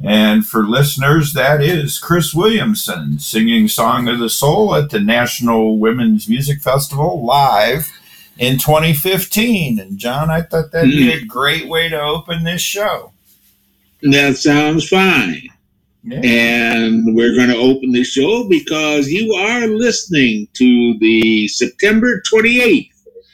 And for listeners, that is Chris Williamson singing Song of the Soul at the National Women's Music Festival live in 2015. And John, I thought that'd be a great way to open this show. That sounds fine. Yeah. And we're going to open the show because you are listening to the September 28th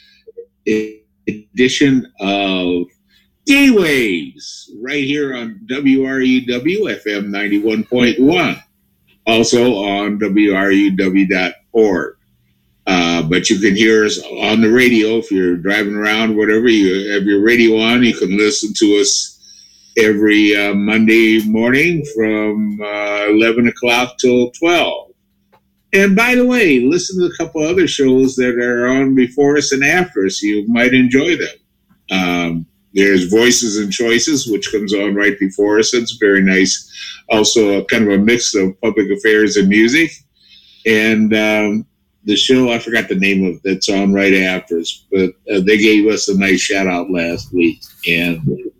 edition of Gay Waves right here on WRUW FM 91.1, also on WRUW.org. But you can hear us on the radio if you're driving around, whatever. You have your radio on, you can listen to us every Monday morning from 11 o'clock till 12. And by the way, listen to a couple other shows that are on before us and after us. You might enjoy them. There's Voices and Choices, which comes on right before us. It's very nice. Also, kind of a mix of public affairs and music. And the show, I forgot the name of it, that's on right after us. But they gave us a nice shout-out last week. And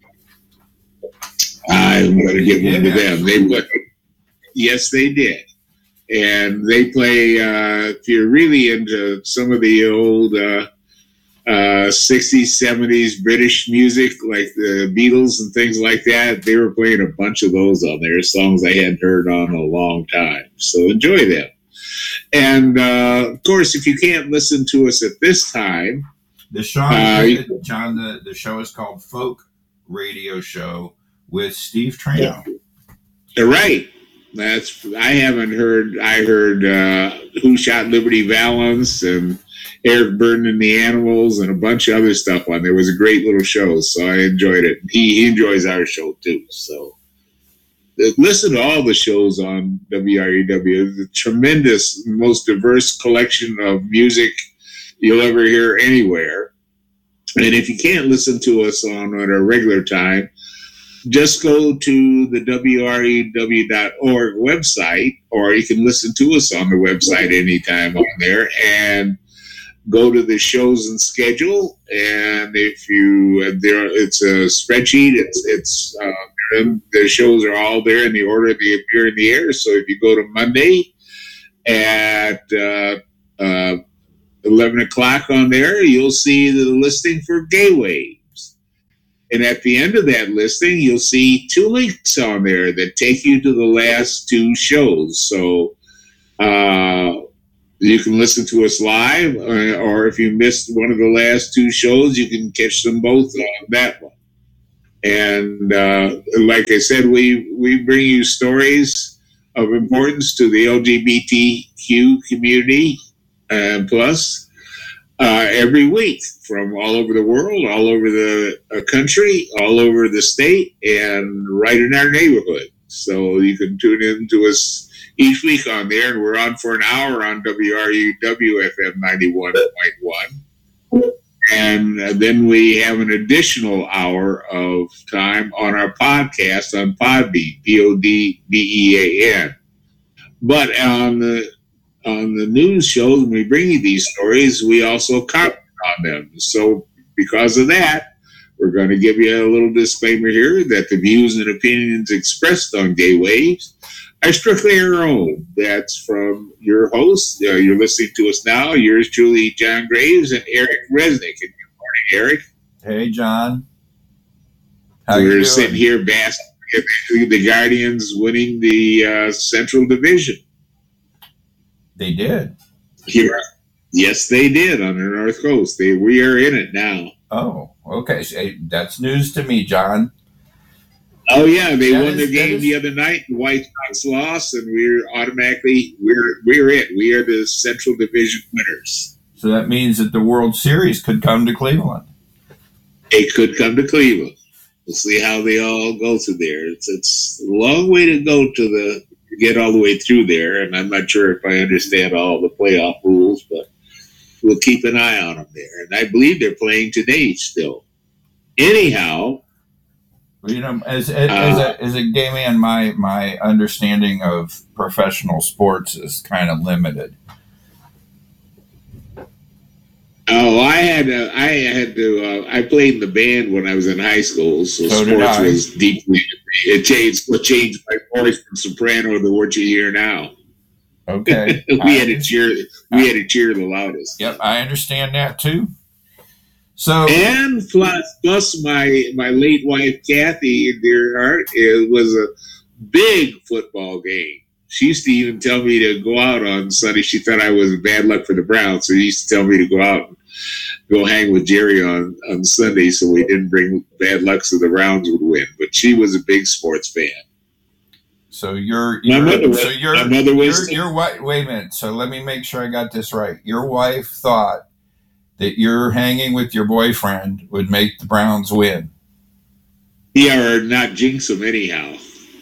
I'm going to give one to them. Yes, they did. And they play, if you're really into some of the old 60s, 70s British music, like the Beatles and things like that, they were playing a bunch of those on there, songs I hadn't heard on a long time. So enjoy them. And, of course, if you can't listen to us at this time, the show, John, the show is called Folk Radio Show with Steve Trano. Yeah. Right. I heard Who Shot Liberty Valance and Eric Burden and the Animals and a bunch of other stuff on there. It was a great little show, so I enjoyed it. He enjoys our show too. So listen to all the shows on WRUW. The tremendous, most diverse collection of music you'll ever hear anywhere. And if you can't listen to us on at a regular time, just go to the WRUW.org website, or you can listen to us on the website anytime on there, and go to the shows and schedule. And if it's a spreadsheet. It's the shows are all there in the order they appear in the air. So if you go to Monday at 11 o'clock on there, you'll see the listing for Gay Waves. And at the end of that listing, you'll see 2 links on there that take you to the last 2 shows. So you can listen to us live, or if you missed one of the last 2 shows, you can catch them both on that one. And like I said, we bring you stories of importance to the LGBTQ community plus every week, from all over the world, all over the country, all over the state, and right in our neighborhood. So you can tune in to us each week on there, and we're on for an hour on WRUW FM 91.1. And then we have an additional hour of time on our podcast on Podbean, PODBEAN. But on the news shows, when we bring you these stories, we also comment on them. So because of that, we're going to give you a little disclaimer here that the views and opinions expressed on Gay Waves are strictly our own. That's from your host. You're listening to us now. Yours truly, John Graves and Eric Resnick. And good morning, Eric. Hey, John. How you doing? We're sitting here basking in the Guardians winning the Central Division. They did. Here. Yes, they did on the North Coast. We are in it now. Oh, okay. So, that's news to me, John. Oh yeah, they won their game the other night. The White Sox lost, and we're automatically we're it. We are the Central Division winners. So that means that the World Series could come to Cleveland. It could come to Cleveland. We'll see how they all go through there. It's a long way to go to get all the way through there, and I'm not sure if I understand all the playoff rules, but we'll keep an eye on them there. And I believe they're playing today still. Anyhow. Well, you know, as a gay man, my understanding of professional sports is kind of limited. Oh, I played in the band when I was in high school, so sports was deeply. It changed my voice from soprano to what you hear now. Okay. We had to cheer the loudest. Yep, I understand that too. So, and plus my late wife Kathy in dear heart, it was a big football game. She used to even tell me to go out on Sunday. She thought I was bad luck for the Browns, so she used to tell me to go out and go hang with Jerry on Sunday, so we didn't bring bad luck so the Browns would win. But she was a big sports fan. So my mother was. Wait a minute. So let me make sure I got this right. Your wife thought that your hanging with your boyfriend would make the Browns win. Yeah, or not jinx them anyhow.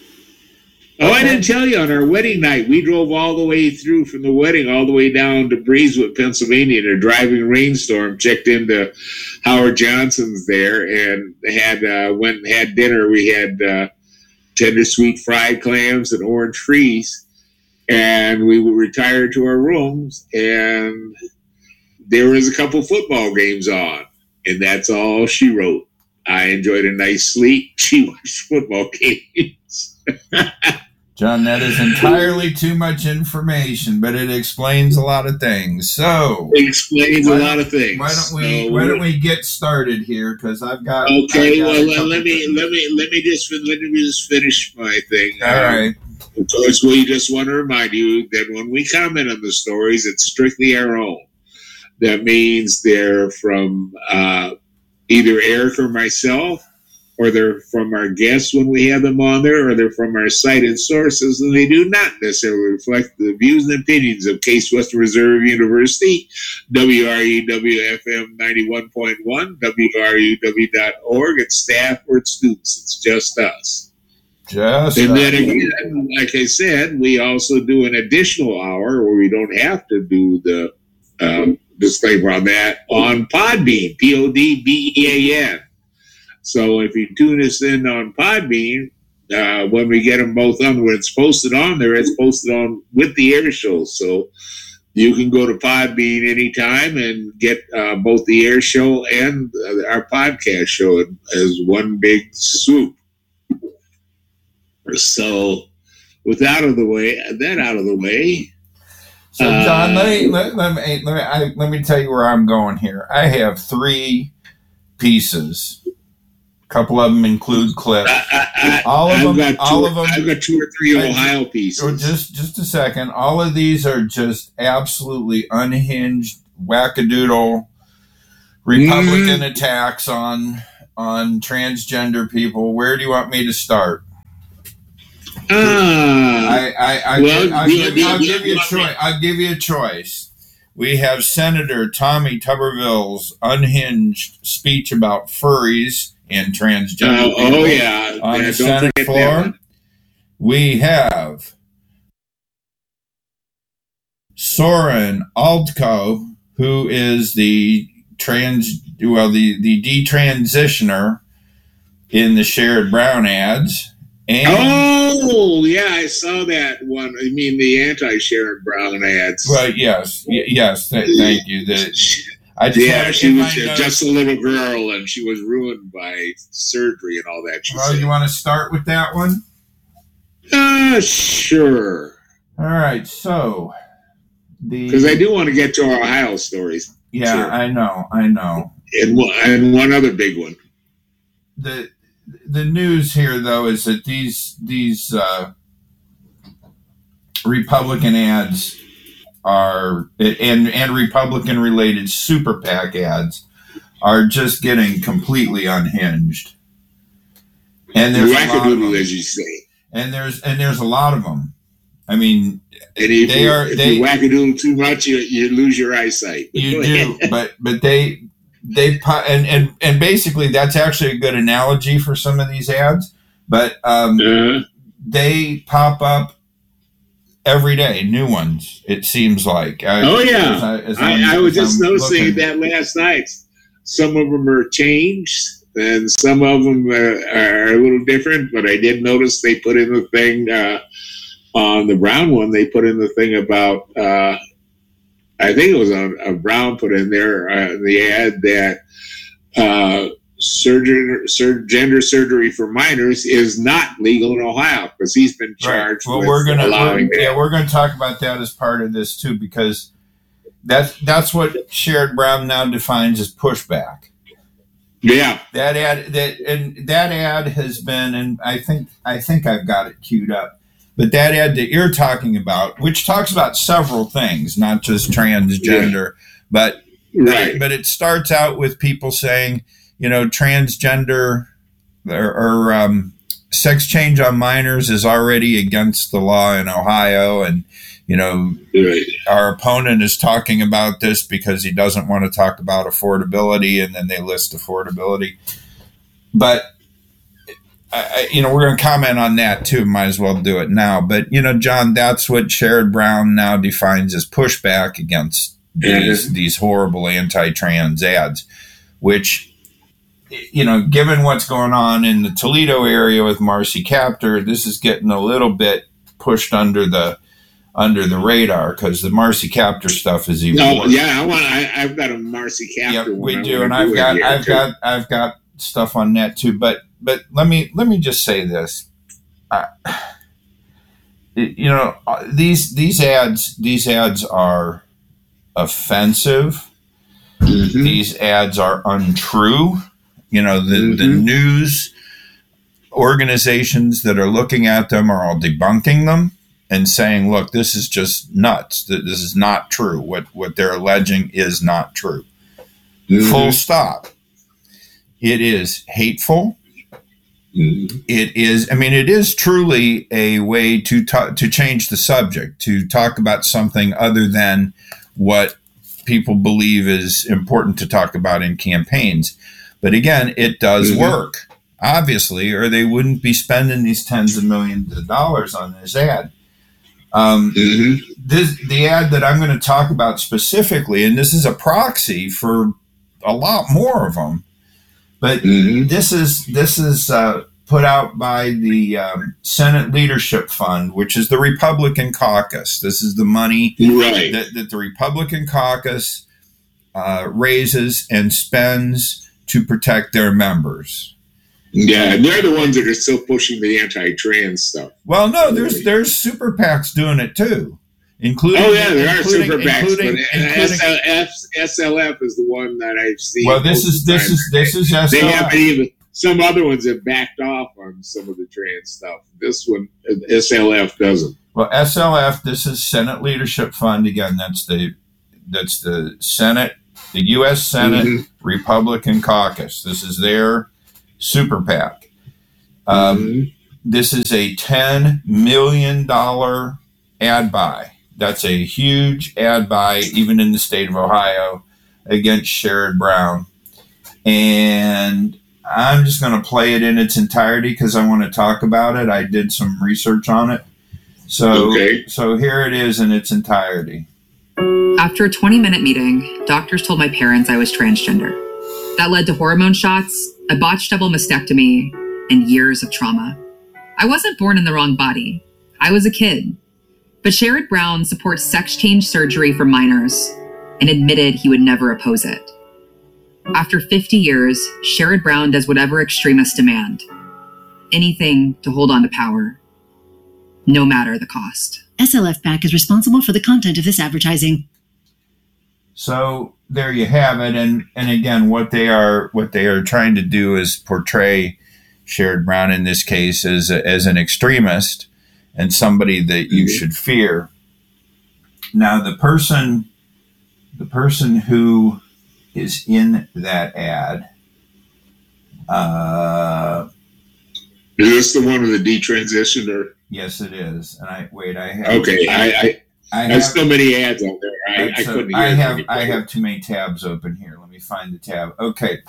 Oh, I didn't tell you, on our wedding night, we drove all the way through from the wedding all the way down to Breezewood, Pennsylvania, in a driving rainstorm, checked into Howard Johnson's there, and went and had dinner. We had tender sweet fried clams and orange freeze, and we retired to our rooms, and there was a couple football games on, and that's all she wrote. I enjoyed a nice sleep. She watched football games. John, that is entirely too much information, but it explains a lot of things. So it explains a lot of things. Why don't we get started here? Because I've got. Okay, let me just finish my thing. All right. Of course, we just want to remind you that when we comment on the stories, it's strictly our own. That means they're from either Eric or myself, or they're from our guests when we have them on there, or they're from our cited sources, and they do not necessarily reflect the views and opinions of Case Western Reserve University, WRUW-FM 91.1, WRUW.org, and staff or students. It's just us. And then again, like I said, we also do an additional hour where we don't have to do the disclaimer on that on Podbean, Podbean. So if you tune us in on Podbean, when we get them both on, when it's posted on there, it's posted on with the air show. So you can go to Podbean anytime and get both the air show and our podcast show as one big swoop. So with that out of the way. So John, let me tell you where I'm going here. I have 3 pieces. A couple of them include clips. I've got 2 or 3 Ohio pieces. Just a second. All of these are just absolutely unhinged, wackadoodle Republican attacks on transgender people. Where do you want me to start? I'll give you a choice. We have Senator Tommy Tuberville's unhinged speech about furries and transgender people on the Senate floor. We have Soren Altko, who is the detransitioner in the Sherrod Brown ads. And I saw that one. I mean, the anti-Sherrod Brown ads. Well, yes. Thank you. She was just a little girl, and she was ruined by surgery and all that. You want to start with that one? Sure. All right. So, because I do want to get to our Ohio stories. Yeah, sure. I know. And one other big one. The news here, though, is that these Republican ads are and Republican-related super PAC ads are just getting completely unhinged. And there's a lot of them, as you say. And there's a lot of them. I mean, and if you wackadoodle too much, you lose your eyesight. You do, but they and basically that's actually a good analogy for some of these ads. But they pop up every day, new ones. It seems like. I was just noticing that last night. Some of them are changed, and some of them are a little different. But I did notice they put in the thing on the brown one. They put in the thing about I think it was a Brown put in there the ad that gender surgery for minors is not legal in Ohio because he's been charged with allowing that. Yeah, we're going to talk about that as part of this too, because that's what Sherrod Brown now defines as pushback. Yeah, that ad has been, and I think I've got it queued up. But that ad that you're talking about, which talks about several things, not just transgender, but it starts out with people saying, transgender or sex change on minors is already against the law in Ohio, and our opponent is talking about this because he doesn't want to talk about affordability, and then they list affordability. But we're going to comment on that too. Might as well do it now. But John, that's what Sherrod Brown now defines as pushback against these horrible anti-trans ads, which, given what's going on in the Toledo area with Marcy Kaptur, this is getting a little bit pushed under the radar because the Marcy Kaptur stuff is even worse. Yeah, I've got a Marcy Kaptur. Yep, we do, and I've got stuff on that too. But let me just say this. These ads are offensive. Mm-hmm. These ads are untrue. The news organizations that are looking at them are all debunking them and saying, look, this is just nuts. This is not true. What they're alleging is not true. Mm-hmm. Full stop. It is hateful. Mm-hmm. It is truly a way to change the subject, to talk about something other than what people believe is important to talk about in campaigns. But again, it does work, obviously, or they wouldn't be spending these tens of millions of dollars on this ad. The ad that I'm going to talk about specifically, and this is a proxy for a lot more of them, but this is put out by the Senate Leadership Fund, which is the Republican caucus. This is the money that the Republican caucus raises and spends to protect their members. Yeah, and they're the ones that are still pushing the anti-trans stuff. Well, no, there's super PACs doing it too, including. Oh yeah, there are super PACs, but SLF is the one that I've seen. Well, this is SLF. They haven't even. Some other ones have backed off on some of the trans stuff. This one, SLF doesn't. Well, SLF, this is Senate Leadership Fund. Again, that's the Senate, the U.S. Senate Republican Caucus. This is their super PAC. This is a $10 million ad buy. That's a huge ad buy, even in the state of Ohio, against Sherrod Brown. And I'm just going to play it in its entirety because I want to talk about it. I did some research on it. So here it is in its entirety. After a 20-minute meeting, doctors told my parents I was transgender. That led to hormone shots, a botched double mastectomy, and years of trauma. I wasn't born in the wrong body. I was a kid. But Sherrod Brown supports sex change surgery for minors and admitted he would never oppose it. After 50 years, Sherrod Brown does whatever extremists demand. Anything to hold on to power, no matter the cost. SLF PAC is responsible for the content of this advertising. So there you have it. And again, what they are trying to do is portray Sherrod Brown in this case as an extremist and somebody that you should fear. Now, the person who is in that ad. Is this the one with the detransitioner? Yes, it is. And I have. Okay, I have so many ads on there. I couldn't. I have too many tabs open here. Let me find the tab. Okay.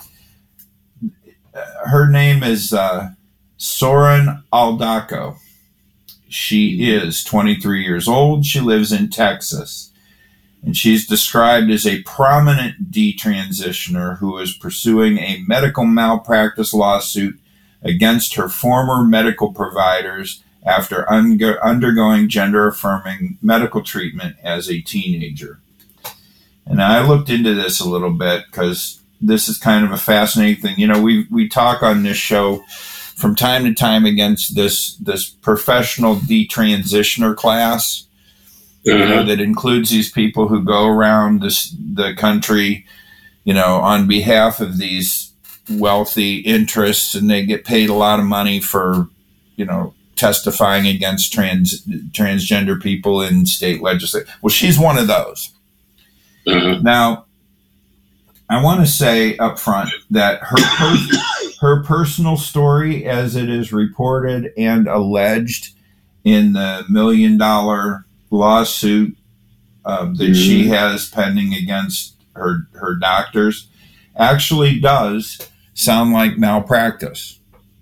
Her name is Soren Aldaco. She is 23 years old. She lives in Texas. And she's described as a prominent detransitioner who is pursuing a medical malpractice lawsuit against her former medical providers after undergoing gender-affirming medical treatment as a teenager. And I looked into this a little bit because this is kind of a fascinating thing. You know, we talk on this show from time to time against this professional detransitioner class, you know, that includes these people who go around the country, you know, on behalf of these wealthy interests, and they get paid a lot of money for, you know, testifying against transgender people in state legislature. Well, she's one of those. Now, I want to say up front that her personal story, as it is reported and alleged in the $1 million lawsuit that she has pending against her doctors, actually does sound like malpractice.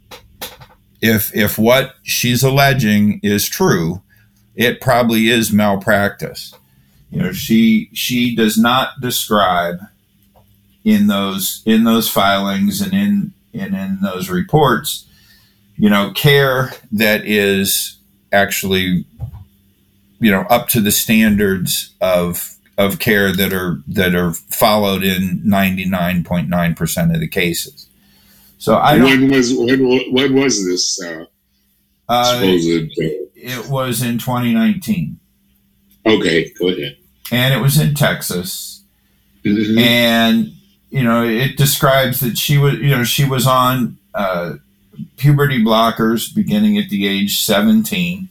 If what she's alleging is true, it probably is malpractice. You know, she does not describe in those filings and in those reports, you know, care that is actually, you know, up to the standards of care that are followed in 99.9% of the cases. So when was this supposed? It was in 2019. Okay, go ahead. And it was in Texas. Mm-hmm. And, you know, it describes that she was on puberty blockers beginning at the age 17.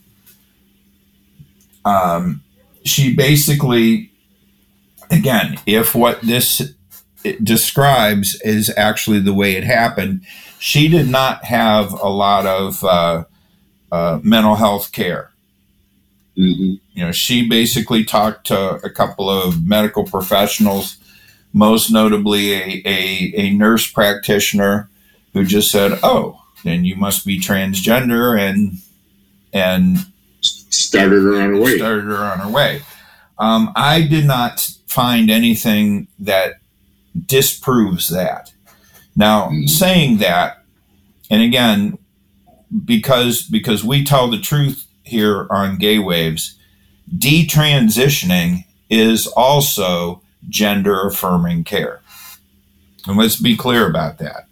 She basically, again, if what this it describes is actually the way it happened, she did not have a lot of mental health care. Mm-hmm. You know, she basically talked to a couple of medical professionals, most notably a nurse practitioner, who just said, "Oh, then you must be transgender," and started her on her way. I did not find anything that disproves that. Now, saying that, and again, because we tell the truth here on Gay Waves, detransitioning is also gender affirming care. And let's be clear about that.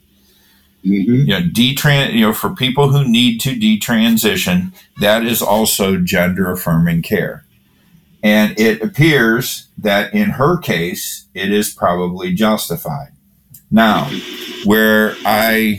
Mm-hmm. You know, for people who need to detransition, that is also gender affirming care. And it appears that in her case, it is probably justified. Now, where I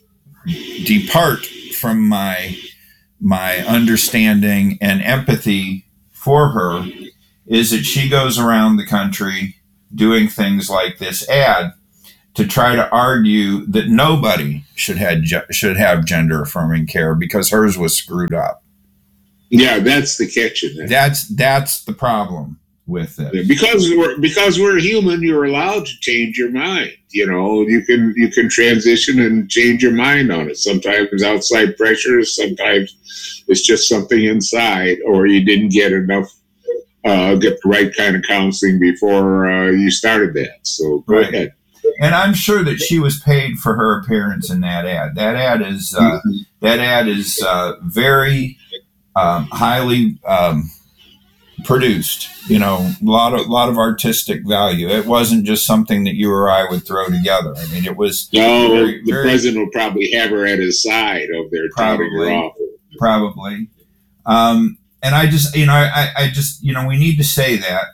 depart from my understanding and empathy for her is that she goes around the country doing things like this ad to try to argue that nobody should have gender affirming care because hers was screwed up. Yeah, that's the catch in that. That's the problem with it. Because we're human, you're allowed to change your mind. You know, you can transition and change your mind on it. Sometimes outside pressures, sometimes it's just something inside, or you didn't get enough, get the right kind of counseling before you started that. So go ahead. And I'm sure that she was paid for her appearance in that ad. That ad is very highly produced. You know, a lot of artistic value. It wasn't just something that you or I would throw together. I mean, it was. No, the president will probably have her at his side over there, touting her off. Probably. And I just, we need to say that.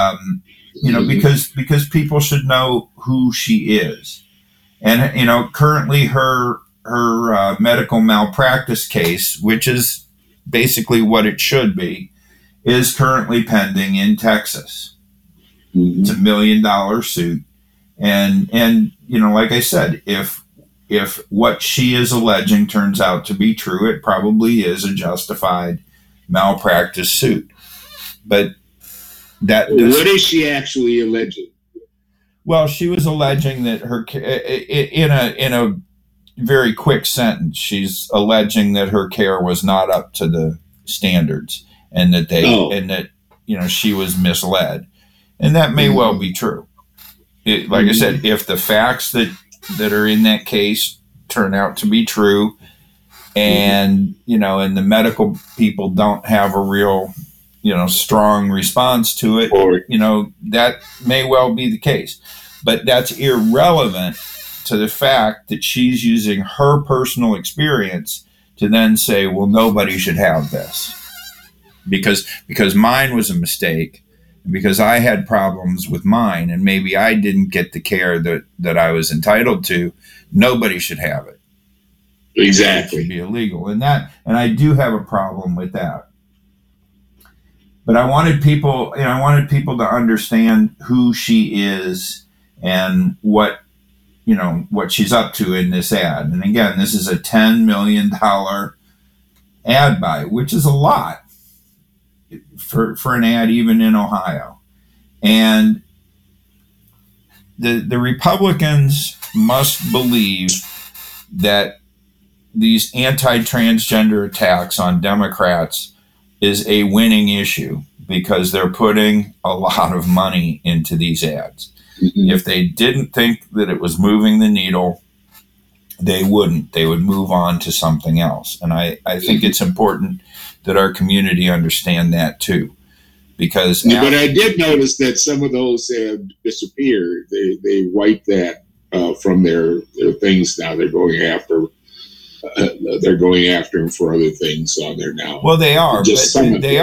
Because people should know who she is. And, you know, currently her medical malpractice case, which is basically what it should be, is currently pending in Texas. Mm-hmm. It's $1 million suit. And, you know, like I said, if what she is alleging turns out to be true, it probably is a justified malpractice suit. But what is she actually alleging? Well, she was alleging that her, in a very quick sentence, she's alleging that her care was not up to the standards, and that she was misled, and that may well be true. Like I said, if the facts that are in that case turn out to be true, and and the medical people don't have a real strong response to it, that may well be the case. But that's irrelevant to the fact that she's using her personal experience to then say, well, nobody should have this because mine was a mistake, and because I had problems with mine, and maybe I didn't get the care that I was entitled to. Nobody should have it. Exactly. It should be illegal, and I do have a problem with that. But I wanted people to understand who she is and what she's up to in this ad. And again, this is a $10 million ad buy, which is a lot for an ad even in Ohio. And the Republicans must believe that these anti-transgender attacks on Democrats is a winning issue because they're putting a lot of money into these ads. Mm-hmm. If they didn't think that it was moving the needle, they wouldn't. They would move on to something else. And I think it's important that our community understand that too. But I did notice that some of those have disappeared. They wiped that from their things now. They're going after him for other things on there now. Well, they are. This 10 but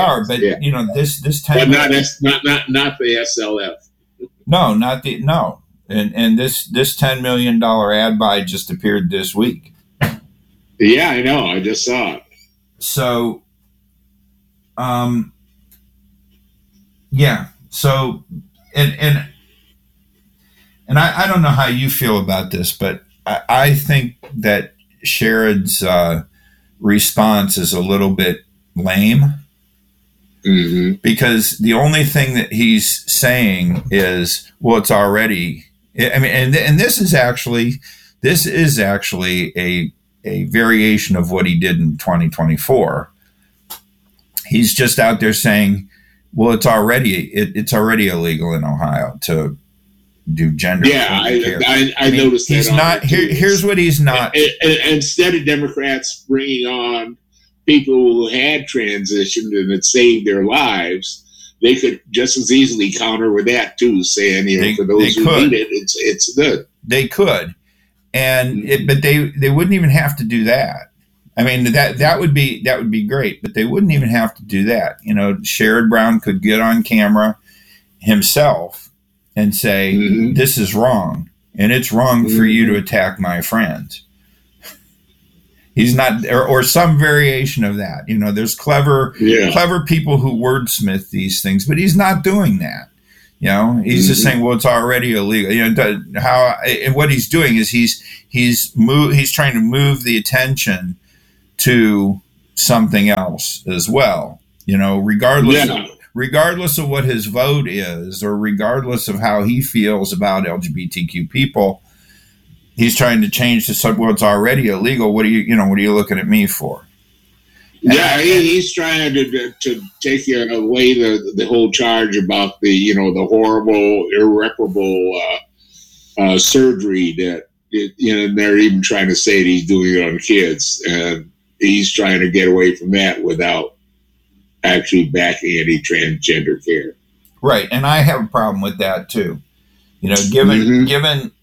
not the SLF. No, no. And this $10 million ad buy just appeared this week. Yeah, I know. I just saw it. So, yeah. So, and I don't know how you feel about this, but I think that Sherrod's response is a little bit lame. Mm-hmm. Because the only thing that he's saying is, well, it's already. I mean, and this is actually a variation of what he did in 2024. He's just out there saying, well, it's already illegal in Ohio to do gender. Yeah, I noticed that. He's not. Here's what he's not. Instead of Democrats bringing on people who had transitioned and had saved their lives, they could just as easily counter with that too, saying, for those who need it, it's good. They could, but they wouldn't even have to do that. I mean, that would be great, but they wouldn't even have to do that. Sherrod Brown could get on camera himself and say, mm-hmm. This is wrong, and it's wrong for you to attack my friends. He's not, or some variation of that. There's clever people who wordsmith these things, but he's not doing that. He's just saying, well, it's already illegal. And what he's doing is he's trying to move the attention to something else as well. Regardless of what his vote is, or regardless of how he feels about LGBTQ people. He's trying to change the subject. Well, it's already illegal. What are you looking at me for? Yeah, he's trying to take away the whole charge about the horrible, irreparable surgery that and they're even trying to say that he's doing it on kids, and he's trying to get away from that without actually backing any transgender care. Right, and I have a problem with that too. Given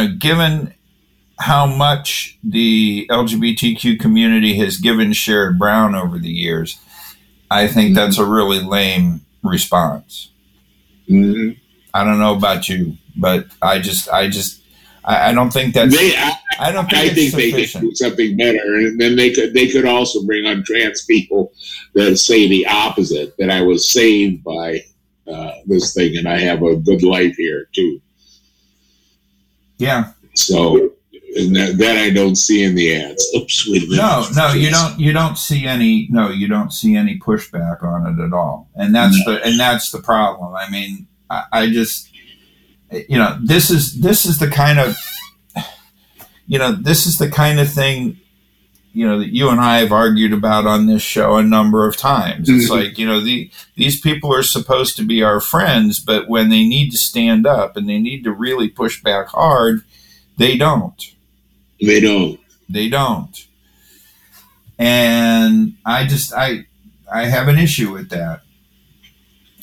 how much the LGBTQ community has given Sherrod Brown over the years, I think that's a really lame response. Mm-hmm. I don't know about you, but I don't think that's. I think they could do something better, and then they could also bring on trans people that say the opposite, that I was saved by this thing, and I have a good life here too. Yeah. So. And that I don't see in the ads. Oops, wait a minute. No, you don't see any pushback on it at all, and that's the problem. I mean, I just, this is the kind of, this is the kind of thing, that you and I have argued about on this show a number of times. It's like, these people are supposed to be our friends, but when they need to stand up and they need to really push back hard, they don't. They don't. And I have an issue with that.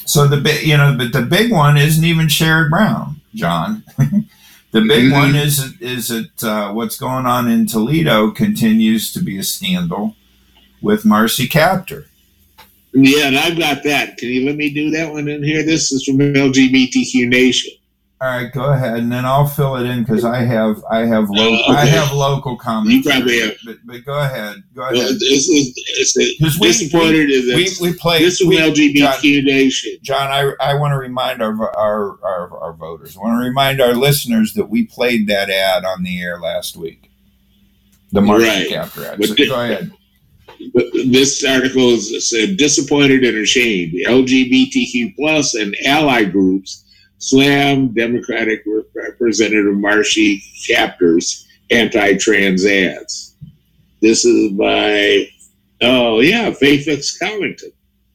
So but the big one isn't even Sherrod Brown, John. The big one is that what's going on in Toledo continues to be a scandal with Marcy Kaptur. Yeah, and I've got that. Can you let me do that one in here? This is from LGBTQ Nation. All right, go ahead, and then I'll fill it in because I have local comments. You probably have, but go ahead. Well, it's disappointed in this. We played this from LGBTQ Nation. John, I want to remind our voters. I want to remind our listeners that we played that ad on the air last week. The Marcy Kaptur ad. So go ahead. But this article said disappointed and ashamed. LGBTQ plus and ally groups slam Democratic Representative Marcy Kaptur's anti-trans ads. This is by, Faithfix Collington.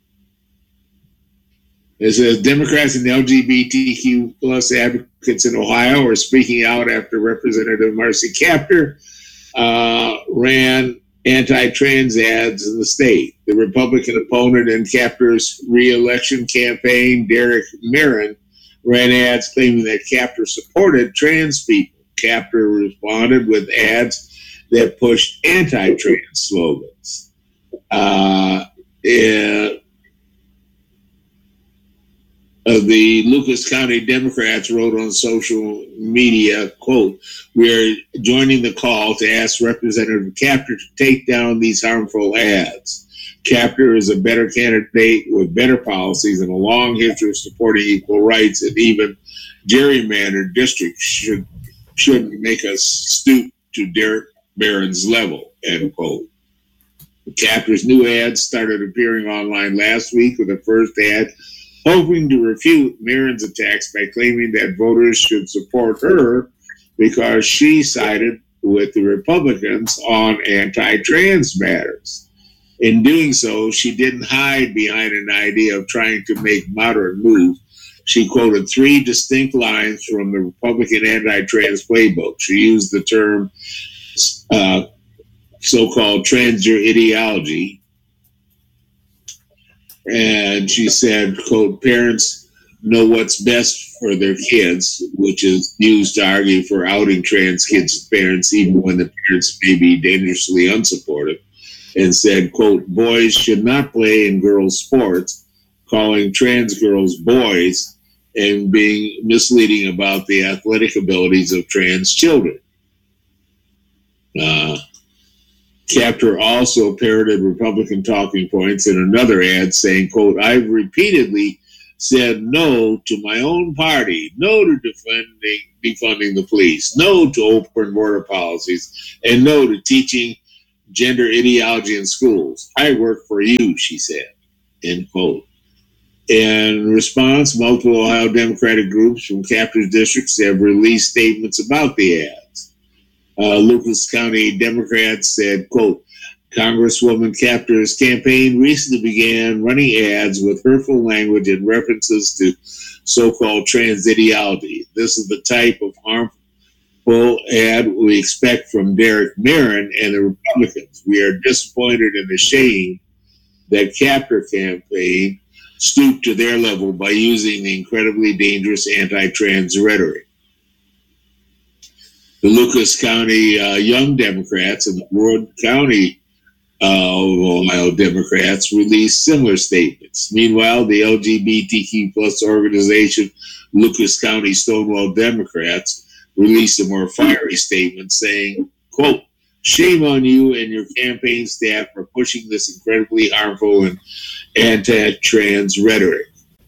It says Democrats and LGBTQ plus advocates in Ohio are speaking out after Representative Marcy Kaptur ran anti-trans ads in the state. The Republican opponent in Kaptur's re-election campaign, Derek Merrin, ran ads claiming that Kaptur supported trans people. Kaptur responded with ads that pushed anti-trans slogans. The Lucas County Democrats wrote on social media, quote, "We are joining the call to ask Representative Kaptur to take down these harmful ads. Kaptur is a better candidate with better policies and a long history of supporting equal rights, and even gerrymandered districts shouldn't make us stoop to Derek Barron's level," end quote. Kaptur's new ads started appearing online last week, with the first ad hoping to refute Marin's attacks by claiming that voters should support her because she sided with the Republicans on anti-trans matters. In doing so, she didn't hide behind an idea of trying to make moderate moves. She quoted 3 distinct lines from the Republican anti-trans playbook. She used the term so-called transgender ideology. And she said, quote, "Parents know what's best for their kids," which is used to argue for outing trans kids to parents, even when the parents may be dangerously unsupportive, and said, quote, "Boys should not play in girls' sports," calling trans girls boys and being misleading about the athletic abilities of trans children. Kaptur also parroted Republican talking points in another ad saying, quote, "I've repeatedly said no to my own party, no to defunding the police, no to open border policies, and no to teaching gender ideology in schools. I work for you," she said, end quote. In response, multiple Ohio Democratic groups from Kaptur's districts have released statements about the ads. Lucas County Democrats said, quote, "Congresswoman Kaptur's campaign recently began running ads with hurtful language and references to so-called trans ideology. This is the type of harmful ad we expect from Derek Merrin and the Republicans. We are disappointed and ashamed that Kaptur campaign stooped to their level by using the incredibly dangerous anti-trans rhetoric." The Lucas County Young Democrats and the Ward County Ohio Democrats released similar statements. Meanwhile, the LGBTQ plus organization Lucas County Stonewall Democrats released a more fiery statement saying, quote, "Shame on you and your campaign staff for pushing this incredibly harmful and anti-trans rhetoric.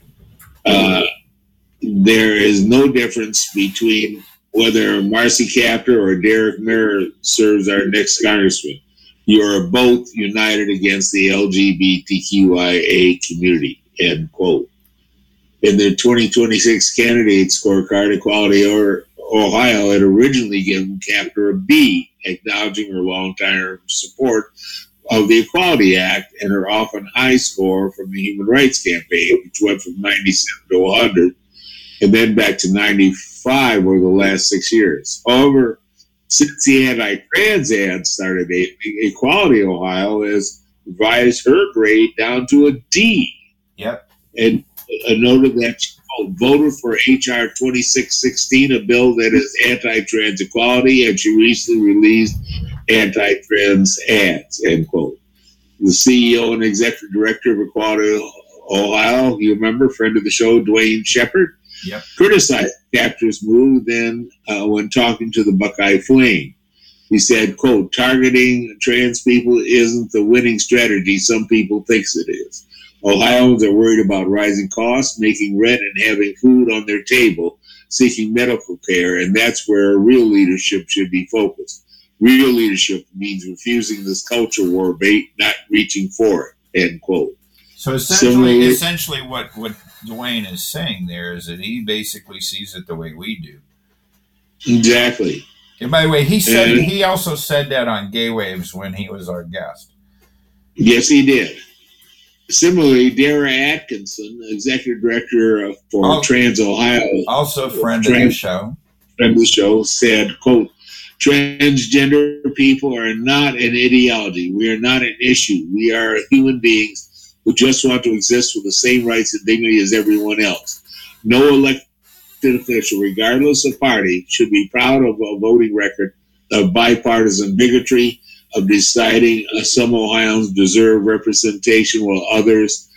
There is no difference between whether Marcy Kaptur or Derek Merrin serves our next congressman. You are both united against the LGBTQIA community," end quote. In the 2026 candidate scorecard, Equality Ohio had originally given Kaptur a B, acknowledging her long-term support of the Equality Act and her often high score from the Human Rights Campaign, which went from 97 to 100, and then back to 95 over the last 6 years. However, since the anti-trans ads started, Equality Ohio has revised her grade down to a D. Yep. And noted that she voted for H.R. 2616, a bill that is anti-trans equality, and she recently released anti-trans ads, end quote. The CEO and executive director of Equality Ohio, you remember, friend of the show, Dwayne Shepard, criticized the chapter's move then when talking to the Buckeye Flame. He said, quote, targeting trans people isn't the winning strategy some people thinks it is. Ohioans are worried about rising costs, making rent and having food on their table, seeking medical care, and that's where real leadership should be focused. Real leadership means refusing this culture war bait, not reaching for it, end quote. So essentially what Dwayne is saying there is that he basically sees it the way we do. Exactly. And by the way, he also said that on Gay Waves when he was our guest. Yes, he did. Similarly, Dara Atkinson, executive director for Trans Ohio, also friend of the show, said, quote, transgender people are not an ideology. We are not an issue. We are human beings who just want to exist with the same rights and dignity as everyone else. No elected official, regardless of party, should be proud of a voting record of bipartisan bigotry, of deciding some Ohioans deserve representation while others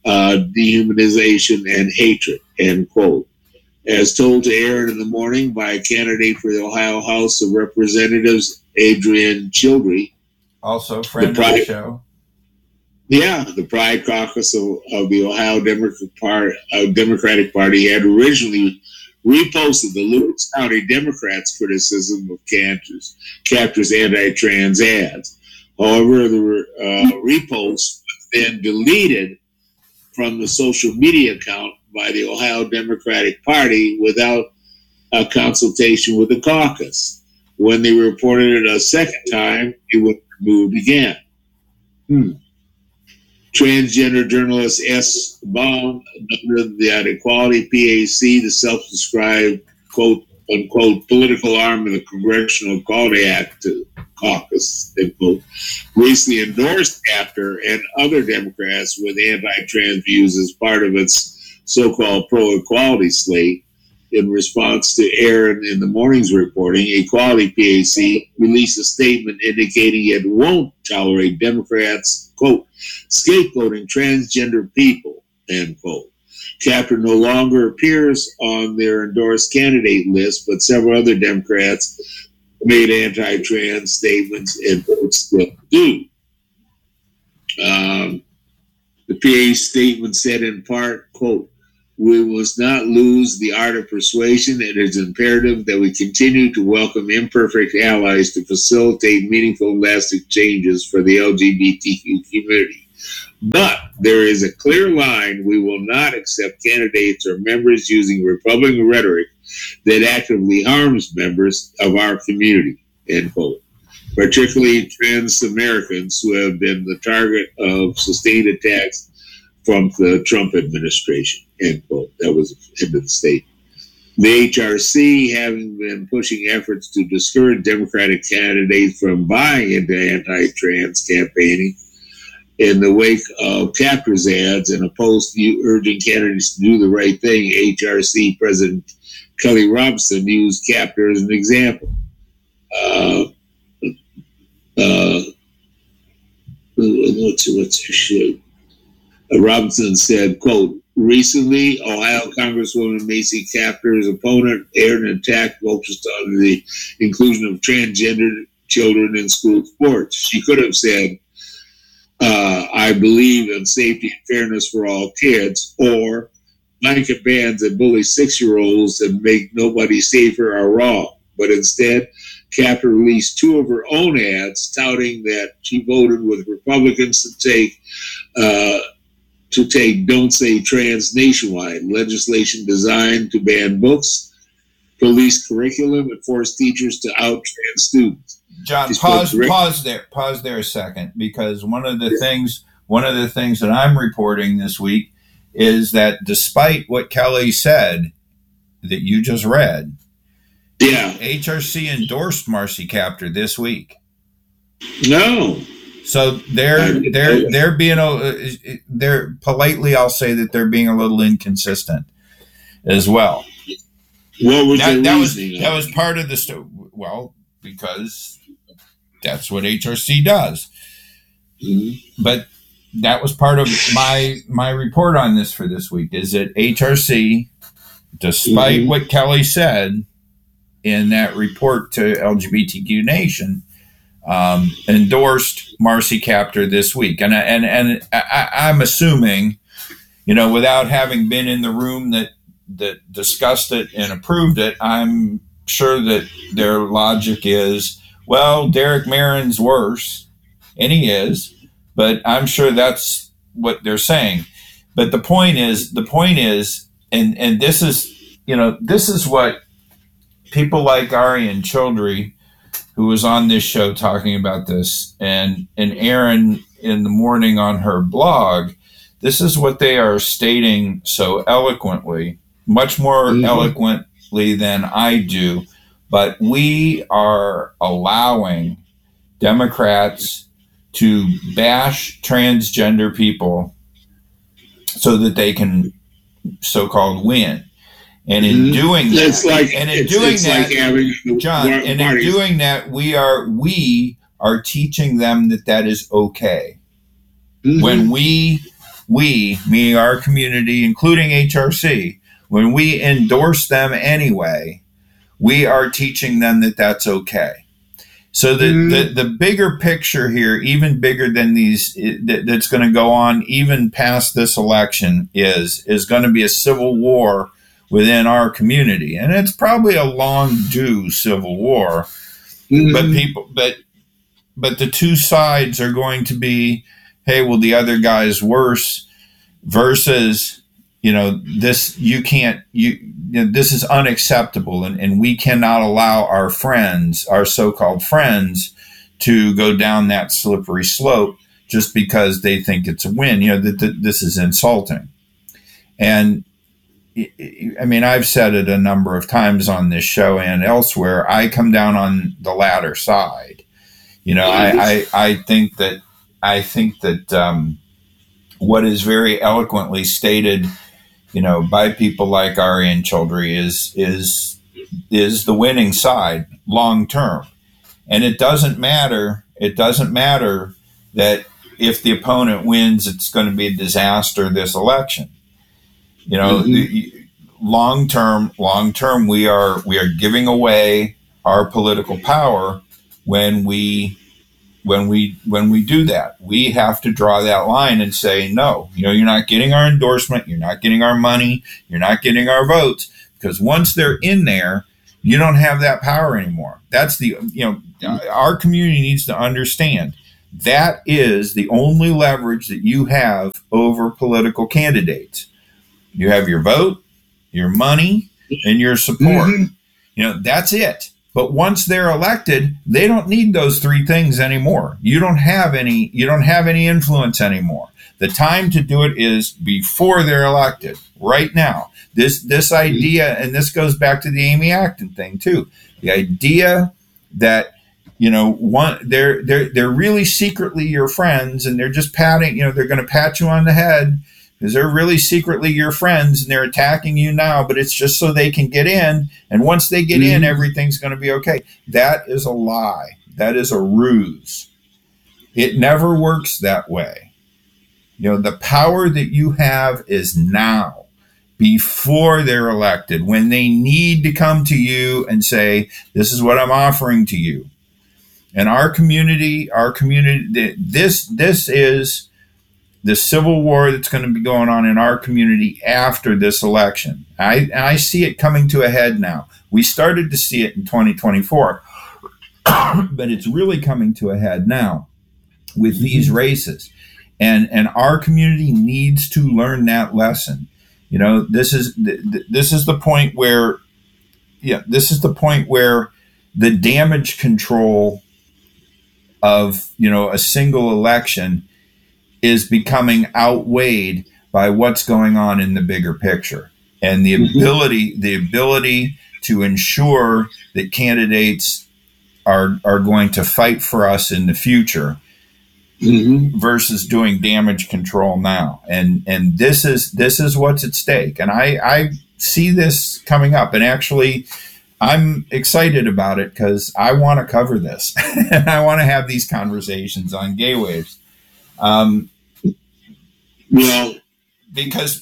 dehumanization and hatred, end quote. As told to Aaron in the morning by a candidate for the Ohio House of Representatives, Adrian Childry. Also friend of the show. Yeah, the Pride Caucus of the Ohio Democratic Party had originally reposted the Lewis County Democrats' criticism of Captor's anti-trans ads. However, the repost was then deleted from the social media account by the Ohio Democratic Party without a consultation with the caucus. When they reported it a second time, it was removed again. Transgender journalist S. Baum noted that Equality PAC, the self-described, quote, unquote, political arm of the Congressional Equality Act caucus, end quote, recently endorsed Captor and other Democrats with anti-trans views as part of its so-called pro-equality slate. In response to Aaron in the morning's reporting, Equality PAC released a statement indicating it won't tolerate Democrats, quote, scapegoating transgender people, end quote. Captor no longer appears on their endorsed candidate list, but several other Democrats made anti-trans statements and votes still do. The PA statement said in part, quote, we must not lose the art of persuasion. It is imperative that we continue to welcome imperfect allies to facilitate meaningful and lasting changes for the LGBTQ community. But there is a clear line. We will not accept candidates or members using Republican rhetoric that actively harms members of our community, end quote. Particularly trans Americans who have been the target of sustained attacks from the Trump administration, end quote. That was the end of the statement. The HRC, having been pushing efforts to discourage Democratic candidates from buying into anti-trans campaigning, in the wake of Captor's ads and a post urging candidates to do the right thing, HRC President Kelly Robinson used Captor as an example. Robinson said, quote, recently, Ohio Congresswoman Macy Captor's opponent aired an attack focused on the inclusion of transgender children in school sports. She could have said, I believe in safety and fairness for all kids, or blanket bans that bully 6-year-olds and make nobody safer are wrong. But instead, Captor released 2 of her own ads touting that she voted with Republicans to take Don't Say Trans nationwide, legislation designed to ban books, police curriculum, and force teachers to out trans students. John, pause there a second, because one of the things that I'm reporting this week is that despite what Kelly said that you just read, HRC endorsed Marcy Captor this week. No. So they're being they're politely, I'll say that they're being a little inconsistent as well. What was the reasoning? That was part of the well, because that's what HRC does. Mm-hmm. But that was part of my report on this for this week, is that HRC, despite what Kelly said in that report to LGBTQ Nation, endorsed Marcy Kaptur this week. And I'm assuming, without having been in the room that discussed it and approved it, I'm sure that their logic is, well, Derek Marin's worse, and he is, but I'm sure that's what they're saying. But the point is, and this is, this is what people like Arian Chaudhry, who was on this show talking about this, and Erin in the morning on her blog, this is what they are stating so eloquently, much more eloquently than I do. But we are allowing Democrats to bash transgender people so that they can so-called win. And in doing that, we are teaching them that is okay. Mm-hmm. When we, meaning our community, including HRC, when we endorse them anyway, we are teaching them that that's okay. So the bigger picture here, even bigger than these, that's going to go on even past this election, is going to be a civil war within our community, and it's probably a long due civil war. But the two sides are going to be, hey, well, the other guy's worse, versus, this this is unacceptable, and we cannot allow our friends, our so-called friends, to go down that slippery slope just because they think it's a win. This is insulting. And I mean, I've said it a number of times on this show and elsewhere, I come down on the latter side. I think that what is very eloquently stated, by people like Arian Chaudhry is the winning side long term. And it doesn't matter that if the opponent wins, it's going to be a disaster this election. Long term, we are giving away our political power when we do that. We have to draw that line and say, no, you're not getting our endorsement, you're not getting our money, you're not getting our votes, because once they're in there, you don't have that power anymore. That's our community needs to understand that is the only leverage that you have over political candidates. You have your vote, your money, and your support. That's it. But once they're elected, they don't need those three things anymore. You don't have any influence anymore. The time to do it is before they're elected, right now. This idea, and this goes back to the Amy Acton thing too. The idea that they're really secretly your friends, and they're just patting, they're going to pat you on the head because they're really secretly your friends and they're attacking you now, but it's just so they can get in. And once they get in, everything's going to be okay. That is a lie. That is a ruse. It never works that way. The power that you have is now, before they're elected, when they need to come to you and say, this is what I'm offering to you. And our community, this is the civil war that's going to be going on in our community after this election. I see it coming to a head now. We started to see it in 2024, but it's really coming to a head now with these races. And our community needs to learn that lesson. This is the point where the damage control of, a single election is becoming outweighed by what's going on in the bigger picture, and the ability to ensure that candidates are going to fight for us in the future versus doing damage control now. And this is what's at stake. And I see this coming up, and actually I'm excited about it because I want to cover this and I want to have these conversations on Gay Waves. Well, because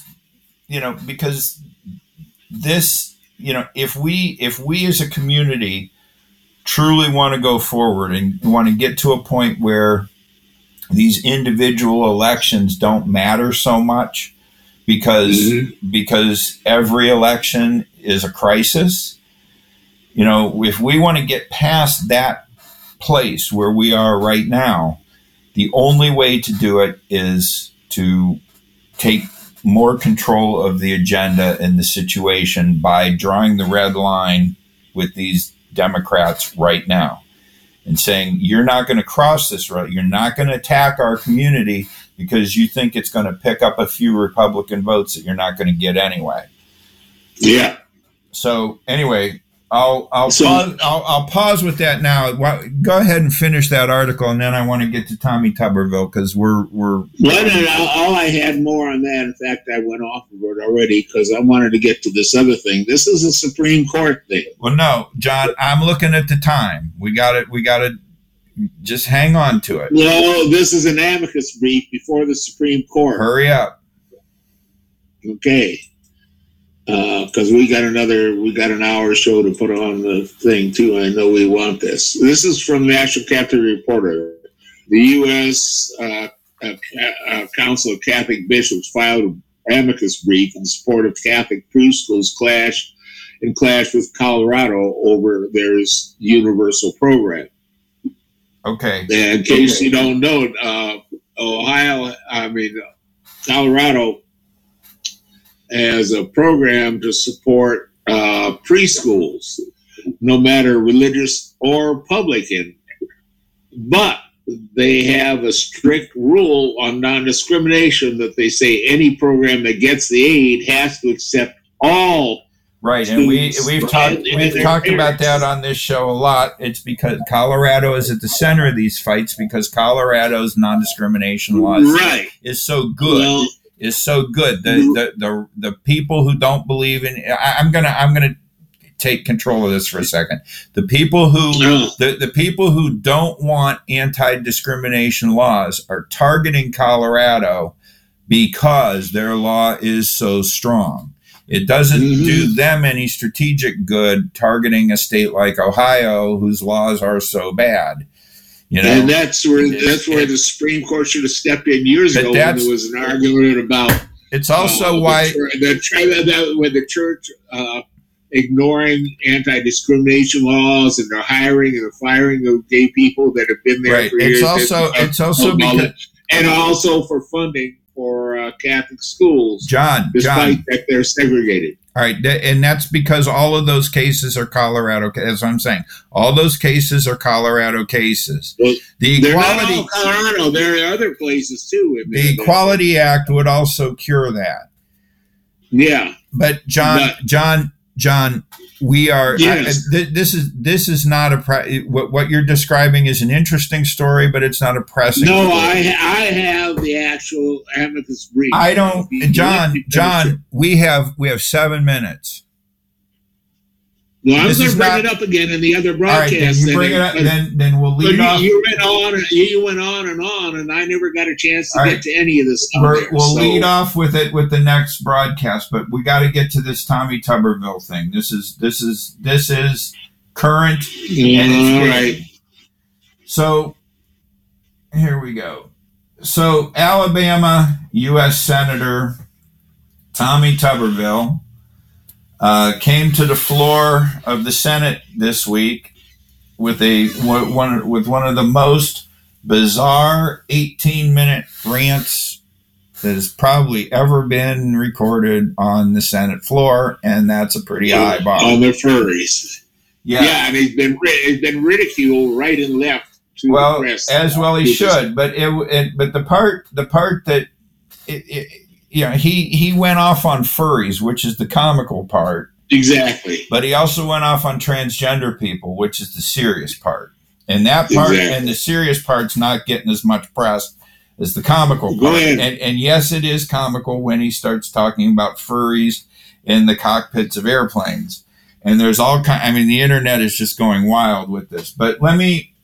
this, if we as a community truly want to go forward and want to get to a point where these individual elections don't matter so much because every election is a crisis, if we want to get past that place where we are right now, the only way to do it is to take more control of the agenda and the situation by drawing the red line with these Democrats right now and saying, you're not going to cross this road. You're not going to attack our community because you think it's going to pick up a few Republican votes that you're not going to get anyway. Yeah. So anyway, I'll pause with that now. Go ahead and finish that article, and then I want to get to Tommy Tuberville because we're. All I had more on that. In fact, I went off of it already because I wanted to get to this other thing. This is a Supreme Court thing. Well, no, John, I'm looking at the time. We got to just hang on to it. No, this is an amicus brief before the Supreme Court. Hurry up. Okay. Because we got an hour show to put on the thing too. I know we want this. This is from National Catholic Reporter. The U.S. Council of Catholic Bishops filed an amicus brief in support of Catholic preschools clash with Colorado over their universal program. Okay. And in case you don't know, Colorado as a program to support preschools, no matter religious or publican. But they have a strict rule on non-discrimination that they say any program that gets the aid has to accept all. Right, and we've talked about that on this show a lot. It's because Colorado is at the center of these fights because Colorado's non-discrimination laws is so good. Well, is so good. The people who don't believe in I'm gonna take control of this for a second. The people who don't want anti-discrimination laws are targeting Colorado because their law is so strong. It doesn't do them any strategic good targeting a state like Ohio whose laws are so bad. And that's where the Supreme Court should have stepped in years ago when there was an argument about. It's also why the church ignoring anti-discrimination laws and the hiring and the firing of gay people that have been there for years. It's also because, and also for funding for Catholic schools, despite that they're segregated. All right, and that's because all of those cases are Colorado. As I'm saying, all those cases are Colorado cases. Well, they're not all Colorado. There are other places too. The Equality Act would also cure that. Yeah, but John, we are. Yes. This is not what you're describing is an interesting story, but it's not a pressing. No, story. I have the actual amicus brief. I don't, John. We have 7 minutes. Well, I was going to bring it up again in the other broadcast. All right, then you bring it up. Then we'll lead off. You went on, and I never got a chance to get to any of this stuff. We'll lead off with it with the next broadcast, but we got to get to this Tommy Tuberville thing. This is current. All right. So here we go. So Alabama U.S. Senator Tommy Tuberville came to the floor of the Senate this week with one of the most bizarre 18-minute rants that has probably ever been recorded on the Senate floor, and that's a pretty high bar. On the furries. Yeah, and he's been ridiculed right and left. Well, as well he should, but the part that he went off on furries, which is the comical part. Exactly. But he also went off on transgender people, which is the serious part. And that part Exactly. and the serious part's not getting as much press as the comical Go part. ahead. And yes, it is comical when he starts talking about furries in the cockpits of airplanes. And there's all kind. I mean, the internet is just going wild with this. But let me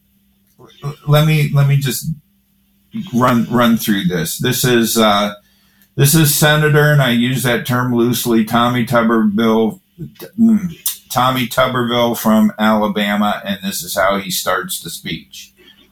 just run through this. This is Senator, and I use that term loosely, Tommy Tuberville from Alabama, and this is how he starts the speech.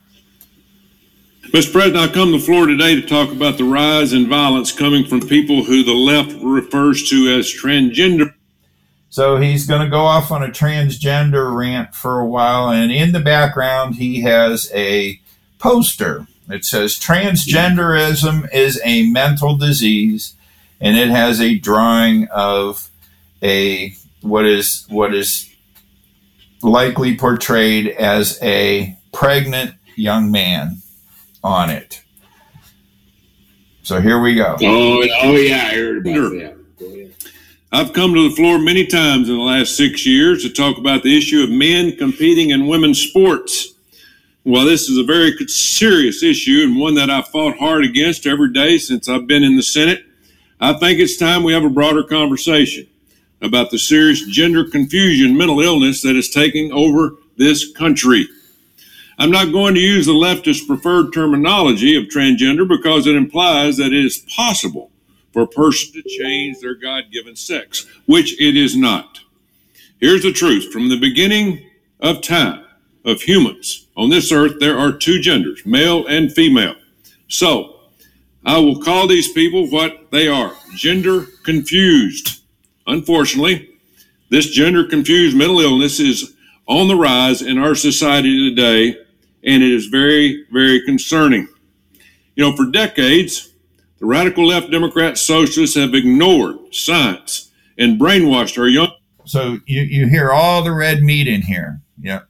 Mr. President, I come to the floor today to talk about the rise in violence coming from people who the left refers to as transgender. So he's going to go off on a transgender rant for a while, and in the background he has a poster. It says transgenderism is a mental disease, and it has a drawing of what is likely portrayed as a pregnant young man on it. So here we go. Oh yeah, I heard about that. Go ahead. I've come to the floor many times in the last 6 years to talk about the issue of men competing in women's sports. Well, this is a very serious issue and one that I've fought hard against every day since I've been in the Senate. I think it's time we have a broader conversation about the serious gender confusion, mental illness that is taking over this country. I'm not going to use the leftist preferred terminology of transgender because it implies that it is possible for a person to change their God-given sex, which it is not. Here's the truth. From the beginning of time of humans on this earth, there are two genders, male and female. So I will call these people what they are, gender confused. Unfortunately, this gender confused mental illness is on the rise in our society today, and it is very, very concerning. You know, for decades, the radical left Democrat socialists have ignored science and brainwashed our young. So you hear all the red meat in here. You know,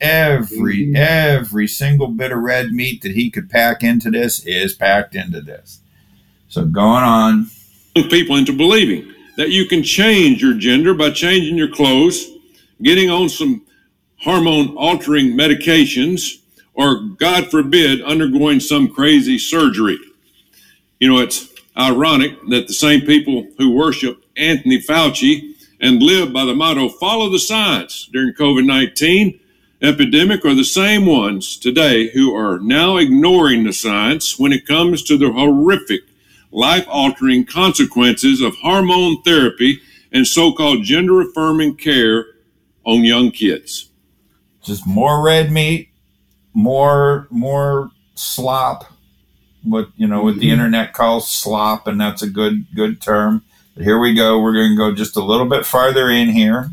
every single bit of red meat that he could pack into this is packed into this. So going on. People into believing that you can change your gender by changing your clothes, getting on some hormone-altering medications, or, God forbid, undergoing some crazy surgery. You know, it's ironic that the same people who worship Anthony Fauci and live by the motto, follow the science during COVID-19 epidemic are the same ones today who are now ignoring the science when it comes to the horrific, life-altering consequences of hormone therapy and so-called gender-affirming care on young kids. Just more red meat, more slop, what the internet calls slop, and that's a good term. But here we go. We're going to go just a little bit farther in here.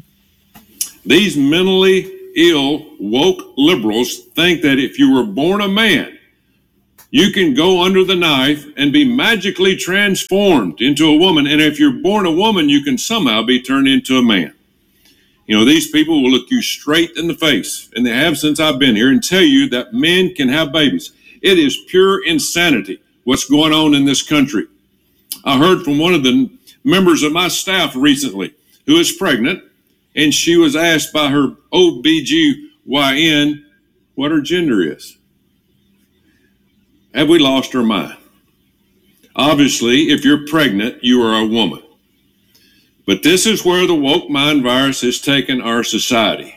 These mentally ill, woke liberals think that if you were born a man, you can go under the knife and be magically transformed into a woman. And if you're born a woman, you can somehow be turned into a man. You know, these people will look you straight in the face, and they have since I've been here, and tell you that men can have babies. It is pure insanity what's going on in this country. I heard from one of the members of my staff recently who is pregnant, and she was asked by her OBGYN what her gender is. Have we lost our mind? Obviously, if you're pregnant, you are a woman. But this is where the woke mind virus has taken our society.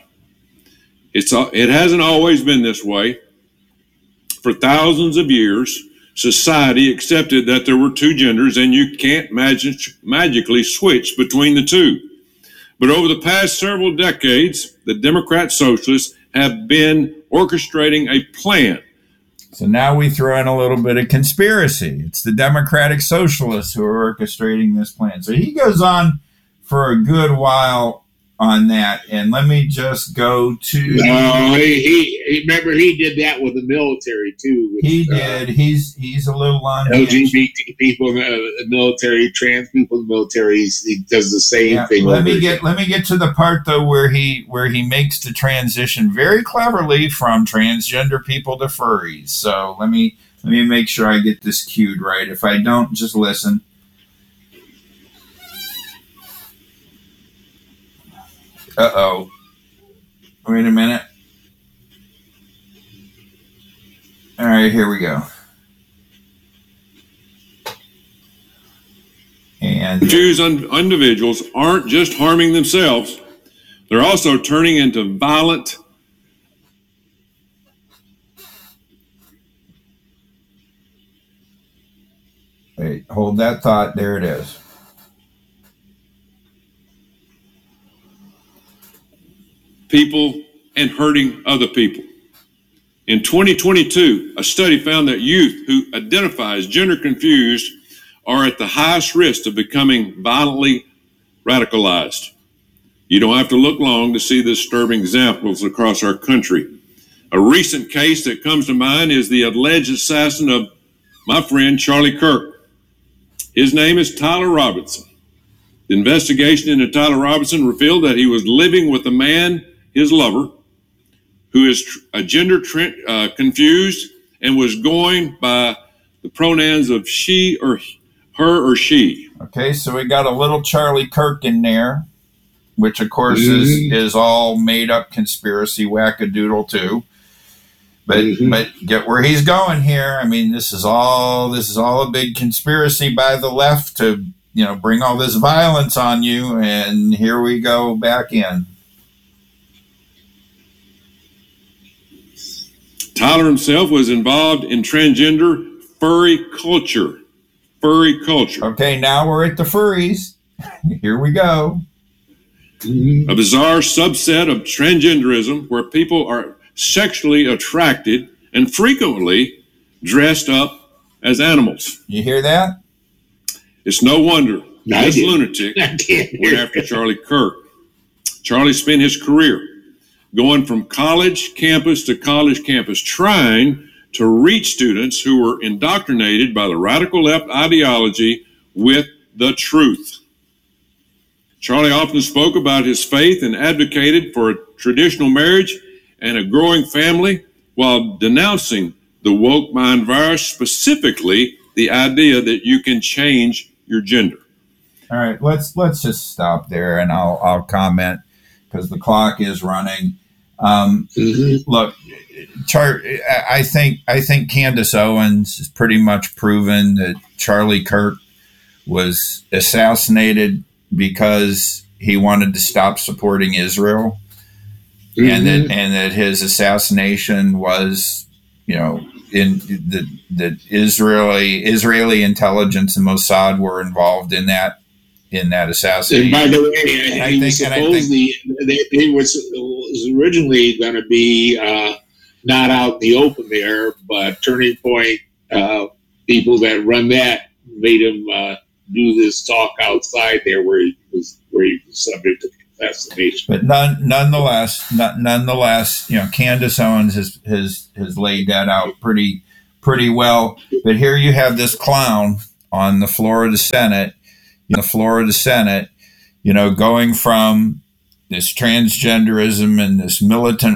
It hasn't always been this way. For thousands of years, society accepted that there were two genders and you can't magically switch between the two. But over the past several decades, the Democrat socialists have been orchestrating a plan. So now we throw in a little bit of conspiracy. It's the Democratic socialists who are orchestrating this plan. So he goes on for a good while on that, and let me just go to. No, he remember he did that with the military too. With, he did. He's a little unhinged. LGBT people in the military, trans people in the military. He does the same thing. Let me get to the part though where he makes the transition very cleverly from transgender people to furries. So let me make sure I get this cued right. If I don't, just listen. Uh-oh. Wait a minute. All right, here we go. And confused individuals aren't just harming themselves, they're also turning into violent. Wait, hold that thought. There it is. People and hurting other people. In 2022, a study found that youth who identify as gender confused are at the highest risk of becoming violently radicalized. You don't have to look long to see the disturbing examples across our country. A recent case that comes to mind is the alleged assassin of my friend Charlie Kirk. His name is Tyler Robinson. The investigation into Tyler Robinson revealed that he was living with a man, his lover, who is a gender confused and was going by the pronouns of she or her or she. Okay, so we got a little Charlie Kirk in there, which of course is all made up conspiracy wackadoodle too. But get where he's going here. I mean, this is all a big conspiracy by the left to, bring all this violence on you, and here we go back in. Tyler himself was involved in transgender furry culture. Okay, now we're at the furries. Here we go. A bizarre subset of transgenderism where people are sexually attracted and frequently dressed up as animals. You hear that? It's no wonder this lunatic went after Charlie Kirk. Charlie spent his career going from college campus to college campus, trying to reach students who were indoctrinated by the radical left ideology with the truth. Charlie often spoke about his faith and advocated for a traditional marriage and a growing family while denouncing the woke mind virus, specifically the idea that you can change your gender. All right, let's just stop there, and I'll comment because the clock is running. Look, I think Candace Owens has pretty much proven that Charlie Kirk was assassinated because he wanted to stop supporting Israel, and that his assassination was, in the Israeli intelligence and Mossad were involved in that assassination. And by the way, it was originally going to be not out in the open there, but Turning Point people that run that made him do this talk outside there where he was subject to assassination. But nonetheless, Candace Owens has laid that out pretty well. But here you have this clown on the floor of the Senate. Going from this transgenderism and this militant